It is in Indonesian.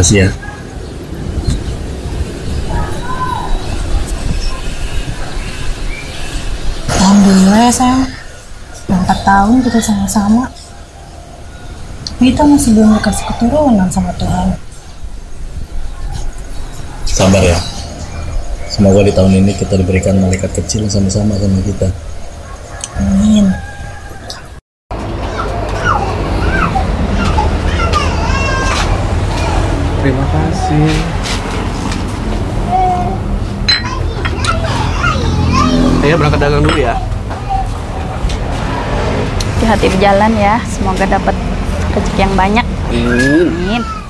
Makasih ya. Alhamdulillah ya sayang, 4 tahun kita sama-sama. Kita masih belum dikasih keturunan sama Tuhan. Sabar ya. Semoga di tahun ini kita diberikan malaikat kecil sama-sama sama kita. Amin. Terima kasih. Saya berangkat dagang dulu ya. Hati-hati di jalan ya, semoga dapat rezeki yang banyak. Amin.